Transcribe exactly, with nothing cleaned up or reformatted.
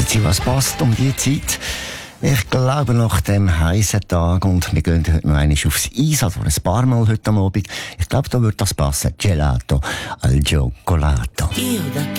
Grüezi, was passt um die Zeit? Ich glaube, nach dem heißen Tag, und wir gehen heute noch einmal aufs Eis, also ein paar Mal heute am Abend, ich glaube, da wird das passen. Gelato al Cioccolato. Io da